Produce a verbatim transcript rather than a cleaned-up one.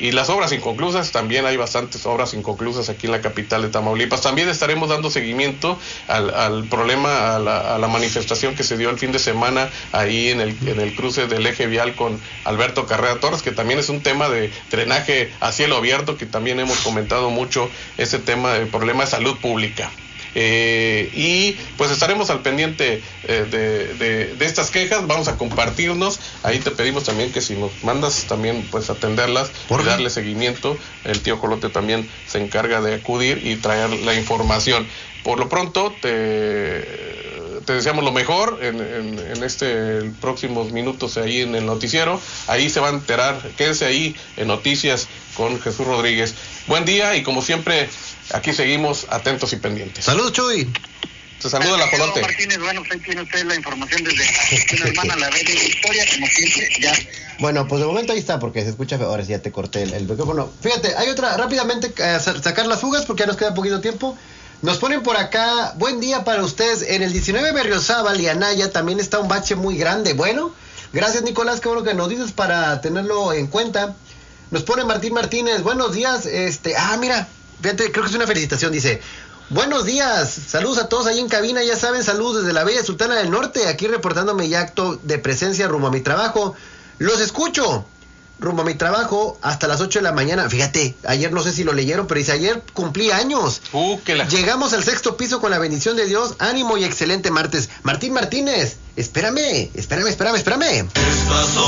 y las obras inconclusas, también hay bastantes obras inconclusas aquí en la capital de Tamaulipas. También estaremos dando seguimiento al, al problema, a la, a la manifestación que se dio el fin de semana ahí en el, en el cruce del eje vial con Alberto Carrera Torres, que también es un tema de drenaje a cielo abierto, que también hemos comentado mucho ese tema del problema de salud pública. Eh, y pues estaremos al pendiente eh, de, de, de estas quejas, vamos a compartirnos, ahí te pedimos también que si nos mandas también pues atenderlas y darle seguimiento. El tío Colote también se encarga de acudir y traer la información. Por lo pronto te te deseamos lo mejor en, en, en este próximos minutos ahí en el noticiero. Ahí se va a enterar, quédese ahí en Noticias con Jesús Rodríguez. Buen día y como siempre, aquí seguimos atentos y pendientes. Saludos, Chuy. Te saluda la Colote. Martínez, bueno, pues ahí tiene usted la información desde la hermana, la red de Victoria, como siempre, ya. Bueno, pues de momento ahí está, porque se escucha feo. Ahora sí ya te corté el, el micrófono. Fíjate, hay otra, rápidamente, eh, sacar las fugas, porque ya nos queda poquito tiempo. Nos ponen por acá, buen día para ustedes. En el diecinueve Berriozábal y Anaya también está un bache muy grande. Bueno, gracias Nicolás, qué bueno que nos dices para tenerlo en cuenta. Nos pone Martín Martínez, buenos días. Este, ah, mira, fíjate, creo que es una felicitación, dice. Buenos días, saludos a todos ahí en cabina, ya saben, saludos desde la bella Sultana del Norte, aquí reportándome ya acto de presencia rumbo a mi trabajo. Los escucho. Rumbo a mi trabajo hasta las ocho de la mañana. Fíjate, ayer no sé si lo leyeron, pero dice, ayer cumplí años. Uh, que la... Llegamos al sexto piso con la bendición de Dios. Ánimo y excelente martes. Martín Martínez, espérame, espérame, espérame, espérame.